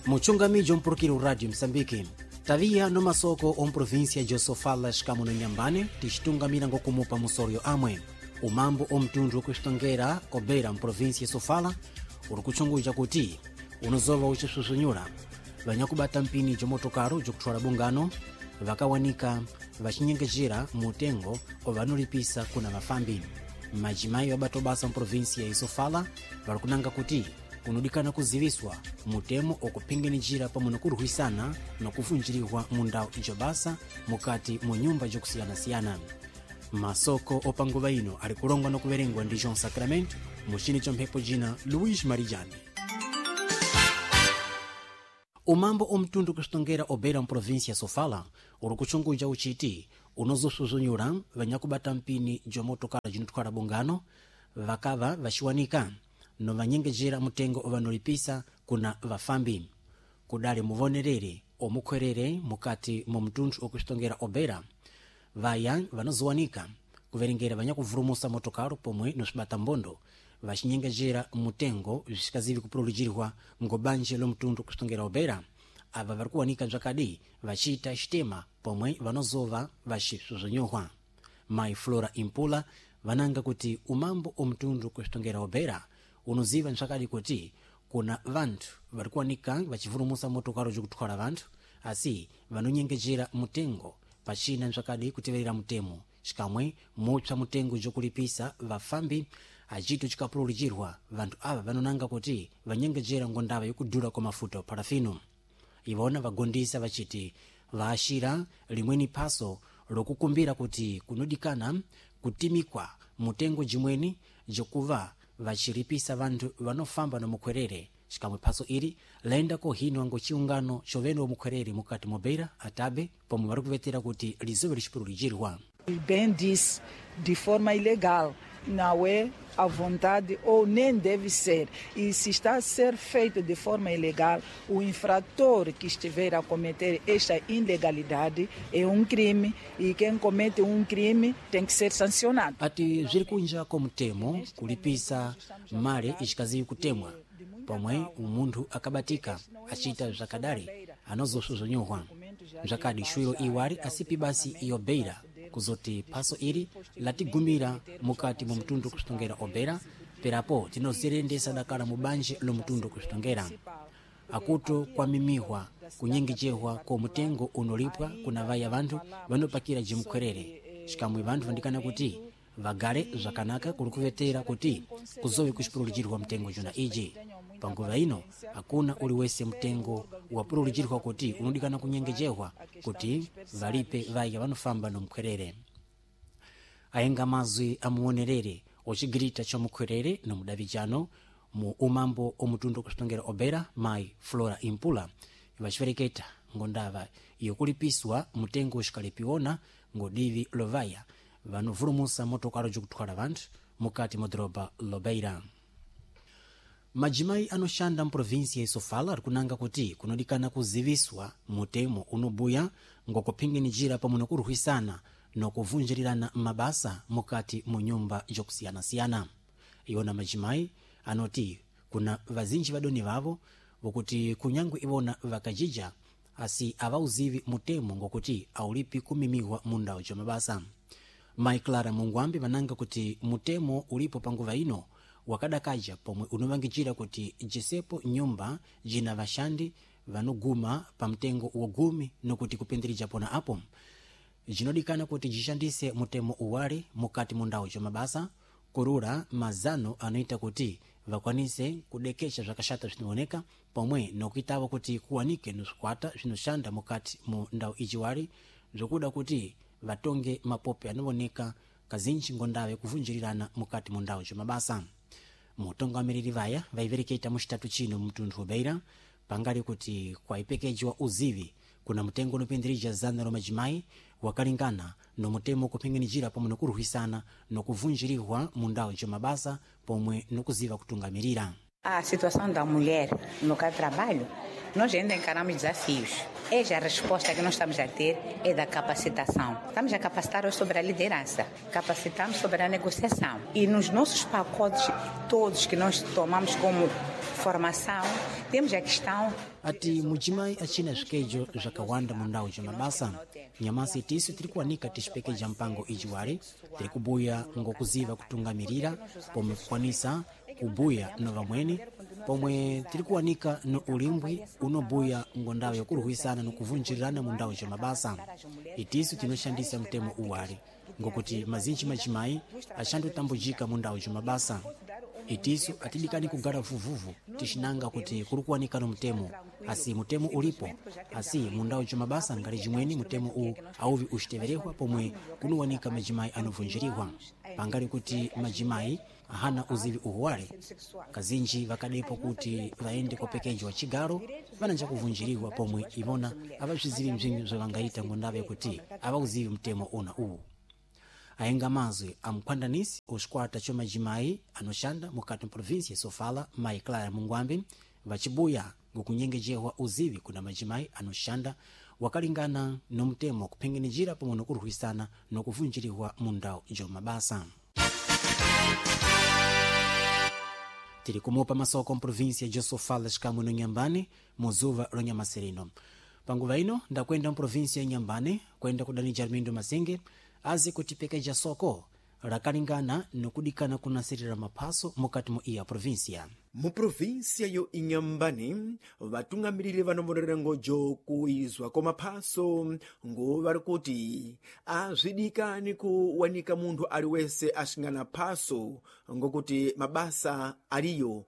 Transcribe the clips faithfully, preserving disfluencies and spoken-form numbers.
muchungamijo mpurukira uradio Msambiki taviya no masoko o mprovinsia de Sofala xikamu no Nyambane ticitungamira ngokumupa musoryo amwe umambo o mtundu okustongera obera mprovinsia Sofala uri kuchunguja kuti unozova ucisusunyura vanyakubata mpini jomotokaro jokutwala bungano vakawanika vachinyengejera mutengo ovanolipisa kuna vafambi majimayi wabata obasa mprovinsia ya Sofala vari kunanga kuti kunudikana kuziviswa mutemo okupinganijira pamwe nokuruhisana nokuvunjiriwa mundawu ijobasa mukati mu nyumba jokusiyana-siyana masoko opanguva ino ali kulongwa nokuverengwa ndi João Sacramento muchini chomphepo jina Luís Marijani. umambo omtundu kustongera obera mprovinsia ya Sofala uri kuchunguja uchiti unozosuzunyura vanyakubata mpini jomotokala jinotwala bungano vakava vaxiwanika no vanyengejera mutengo ovanolipisa kuna vafambi kudali muvonerere omukhwerere mukati mu mtundu okustongera obera vaya vanozowanika kuverengera vanyakuvurumusa motokalo pomwe nosibata mbondo vachinyengejera mutengo zisikazivi kupululujirwa ngobanje lo mtundu okustongera obera ava vari kuwanika bzakadi vachita xitema pomwe vanozova vaxisuzunyohwa mai Flora Impula vananga kuti umambo omtundu okustongera obera unoziva nzvakadi kuti kuna vantu vari kuwanika vachivurumusa motokaro zokutwala vantu asi vanonyengejera mutengo pachina nzvakadi kuteverera mutemo xikamwe mupsa mutengo jokulipisa vafambi achito chikapululujirwa vantu ava vanonanga kuti vanyengejera ngondava yokudula kwa mafuta parafino ivona vagondisa vachiti vaashira limweni phaso lokukumbira kuti kunodikana kutimikwa mutengo jimweni jokuva vachiripisa vantu vanofamba no mukhwerere xikamwe phaso ili laenda kohinwa ngochiungano chovena omukhwerere mukati mobera atabe pomwe vari kuvetera kuti lizobe lixipululujirwa. Bem disse, de forma ilegal, não é a vontade ou nem deve ser. E se está a ser feito de forma ilegal, o infrator que estiver a cometer esta ilegalidade é um crime e quem comete um crime tem que ser sancionado. Ati ziri kunja komutemo kulipisa mali ixikazivi kutemwa pomwe umuntu akabatika achita zakadali anozosuzunyohwa mzakadi xwiro iwari asipi basi iyo beira kuzoti phaso ili latigumira mukati mu mtundu kustongera obera perapo tinozirendesa dakala mu banje lo mtundu kustongera akuto kwamimihwa kunyengejehwa ko mutengo unolipwa kuna vaya vantu vanopakira jimukhwerere xikamwe vantu vandikana kuti vagale zvakanaka kuli kuvetera kuti kuzowe kuxipululujirwa mutengo juna iji panguva ino akuna uli wese mutengo wapululujirwa kuti unodikana kunyengejehwa kuti valipe vaya vanofamba no mukhwerere ayenga mazwi amuonerere ocigirita cha mukhwerere no mudavijano mu umambo omutundu okustongera obera mai Flora Impula vachivereketa ngondava yokulipiswa mutengo uxikalipiwona ngodivi lovaya vanovurumusa motokaro jokutwala vantu mukati modroba lobeira. majimayi anoshanda mprovinsia ya Sofala ari kunanga kuti kunodikana kuziviswa mutemo unobuya ngokupinganijira pamwe nokuruhisana nokuvunjirirana mabasa mukati mu nyumba jokusiyana-siyana iwona majimayi anoti kuna vazinji vadoni vavo vokuti kunyangwe ivona vakajija asi avauzivi mutemo ngokuti aulipi kumimihwa mundawu jomabasa mai Clara Mungwambi vananga kuti mutemo ulipo panguva ino wakadakaja pomwe unovangijira kuti jisepo nyumba jina vashandi vanoguma pa mtengo wogumi nokuti kupendirija pona apo jinodikana kuti jishandise mutemo uwali mukati mundawu jomabasa kurura mazano anoita kuti vakwanise kudekesha zvakashata zvinooneka pomwe nokuitawa kuti kuwanike noskwata zvinoshanda mukati mu ndawu ijiwali zvokuda kuti vatonge mapope anooneka kazinji ngondave kuvunjirirana mukati mu ndawu jomabasa mutongamiriri vaya vaivereketa muxitatu chino mtundu wobeira pangali kuti kwaipekejwa uzivi kuna mutengo unopendirija zana lo majimayi wakalingana no mutemo kupinganijira pomwe nokuruhisana nokuvunjirirwa mu ndawu jomabasa pomwe nokuziva kutungamirira. A situação da mulher no mercado de trabalho, nós ainda encaramos desafios. Eis a resposta que nós estamos a ter é da capacitação. Estamos a capacitar hoje sobre a liderança, capacitamos sobre a negociação. E nos nossos pacotes todos que nós tomamos como formação, temos a questão... ati mujimai achina swikejo zhakawanda mundau ja mabasa nyamasi tisu tiri kuanika tisipeke ja mpango ijiwari tiri kubuya ngokuziva kutungamirira pomwe kukwanisa kubuya no vamwene pomwe tiri kuanika no ulimbwi unobuya ngondawo yokuruhuisana no kuvunjirirana mundau ja mabasa itisu tinoshandisa mtemo uwari ngokuti mazinji majimayi ashandu tambujika mundau ja mabasa itisu atidikani kugara vuvuvu tishinanga kuti kurukuwanika no mtemo asi mutemo ulipo asi mundau ja mabasa ngali jimweni mutemo u auvi ushiteverehwa pomwe kunuwanika majimayi anovunjiriwa pangali kuti majimayi ahana uzivi uhuwale kazinji vakadepo kuti vaende kopekeji wa chigaro vananja kuvunjiriwa pomwe ivona avazvizivi mzvinyu zvavangaita ngondave kuti avauzivi mtemo una uwu ayenga mazwi amkwandanisi ushikwata chomajimayi anoshanda mukati mprovinsi ya Sofala Mai Clara Mungwambi vachibuya ngokunyengejerwa uzivi kuna majimayi anoshanda wakalingana no mtemo kuphengenejira pomwe nokuruhuisana nokuvunjiriwa mundau ja mabasa. Tiri kumupa masoko mprovinsi ya Sofala shikamu no Nyambani muzuva lo Nyamaserino panguva ino ndakwenda mprovinsi ya Nyambani kwenda kudani Jarmindo Masenge azi kutipekeja soko rakalingana nokudikana kunasirira mapaso mukati mu iya provinsia. Mu provinsia yo Inyambani vatungamiriri vanomborera ngojo kuizwa kwa mapaso ngo vari kuti azvidikani kuwanika munthu ali wese ashingana paso ngokuti mabasa aliyo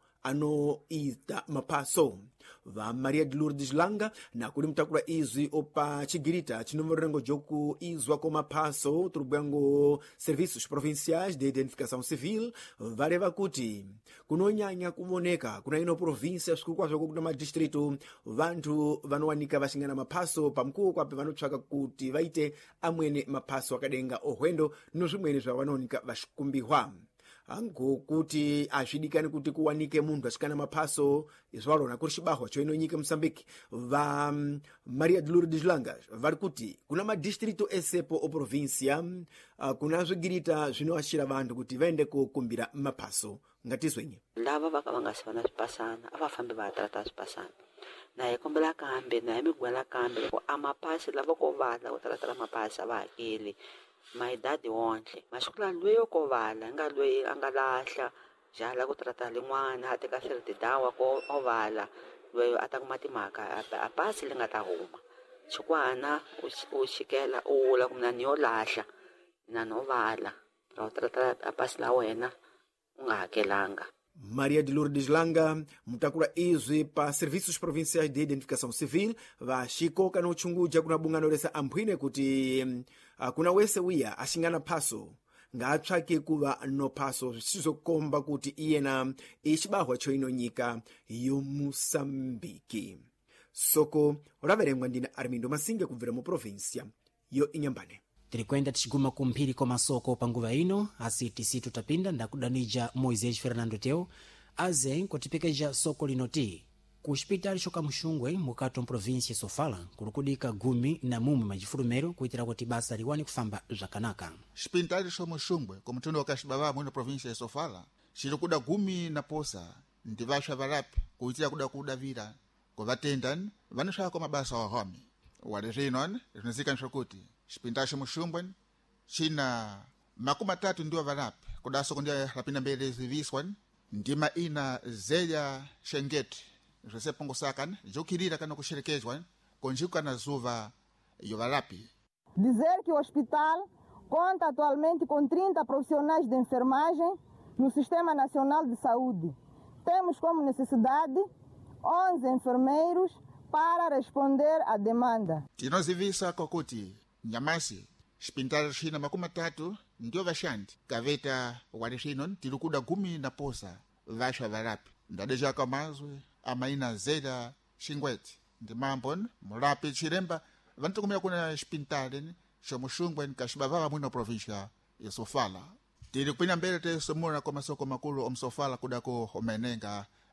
anoita mapaso. Va Maria de Lourdes Langa na kuli mtakula izwi opa chigirita chinomborengo joku izwa koma paso turubwango serviços provinciais de identificação civil vareva kuti kunonyanya kumoneka kuna ino província sikukwazo kuna madistrito vantu vanowanika vashingana mapaso pamkuo kwape vanotsvaka kuti vaite amwene mapaso akadenga ohwendo nozvimwene zvavanowanika vashikumbiwa ango kuti azvidikani kuti kuwanike munthu ashikana mapaso izwalona kuri chibahwa choino nyika Msambiki va Maria de Lourdes Langa vari kuti kuna madistrito esepo o provincia uh, kuna zvigirita zvinoashira vantu kuti vaende kokumbira mapaso ngatizwenye lava vakavangasiwana zvipasana avafambi vatrata zvipasana naye kombela kambe naye migwela kambe amapasi lava kovala kutaratala mapasi avahakeli maidadi wonke mashukula lweyo kovala nga lweyi angalahla jala kutrata lin'wana ateka siritidawa ko ovala lweyo atakumatimaka apasi lingata huma chikwana ushikela ula kumnani yo lahla nanovala utrata apasi la wena ungahakelanga. Maria de Lourdes Langa mutakula izwi pa serviços provinciais de identificação civil vashikoka no uchunguja kuna bungano lesa amphwine kuti uh, kuna wese wiya ashingana paso ngatsvake kuva no paso zvichizokomba kuti iyena ichibahwa choino nyika yo Musambiki. Soko raverengwa ndina Armindo Masinge kubvira mu provincia yo Inyambane. Tiri kwenda tichiguma kumphiri kwa masoko panguva ino asi tisi tutapinda ndakudanija Moisés Fernando Teu aze nkotipekeja soko linoti ku hospitali shoka Mushungwe mukati mprovinsi ya Sofala kurukudika gumi na mumwe majifurumero kuitira kuti basa liwani kufamba zvakanaka. Hospitali shoka Mushungwe kwa mtundo wakashibaba mwino provinsi ya Sofala shirikuda gumi na posa ndivasha valapi kuitira kuda kudavira kwa vatendani vanishaka kwa mabasa wa homi wale rinon rinazika nishokuti Spintashe Mushumbwe china makuma tatu ndio valapi kudaso kundia lapina mbele ziviswan ndima ina zeya shengeti jose pongo sakan jokirira kana kusherekezwa konjuka na zuva yo valapi. Dizer que o hospital conta atualmente com trinta profissionais de enfermagem no Sistema Nacional de Saúde. Temos como necessidade onze enfermeiros para responder à demanda. Tinozivisa kokuti Nyamasi, spintala shina makuma tatu, ndio vashanti. Kaveta warishinon, tilukuda gumi na posa, vasha valapi. Ndadeja kamazwe, amaina zeda, shingweti. Ndi mampon, mulapi chiremba, vantukumia kuna spintalini, shomushungwen kashibavava mwino provincia ya Sofala. Tilikuina mbele te sumura kwa masoko makulu om Sofala kudako omenenga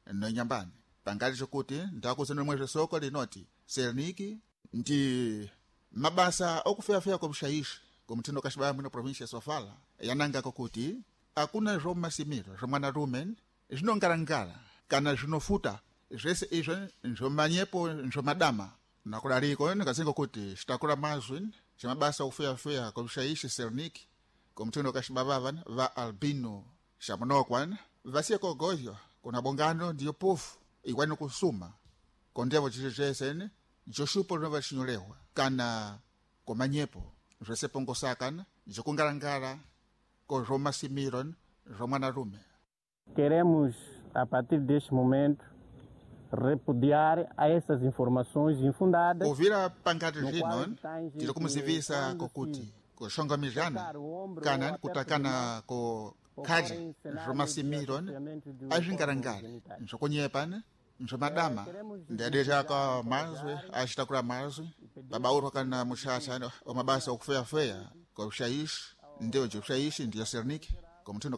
no Inhambane pangati chokuti ndakuzana mwezi soko linoti Serniki ndi mabasa okufeafea komshayishi komtindo kashibaya mwino provincia Sofala yananga kokuti akuna zoma simiro zomwana rumen zinongarangara kana zinofuta zvese izvo nzomanyepo nzomadama nakulaliko nikazinga kuti chitakula mazwi chimabasa okufeafea komshayishi Serniki komtindo kashibaba va albino shamonokwan vasiye kogoyo kuna bongano ndiyo pofu ikwani kusuma kondevo chichesene joshupo nova chinyolewa kana komanyepo zvese pongosakana jokungarangara ko Roma Simiron Romana Rume. Queremos a partir deste momento repudiar a essas informações infundadas. Ouvira pancada rinon tira como se visa kokuti ko shonga mijana kana kutakana ko kaji Roma Simiron ajingarangara njokunyepana njomadama ndedeja ka mazwe achitakula mazwe babauro kana mushasha omabasa okufeafea ko shayish ndio jo shayish ndio Serniki komtindo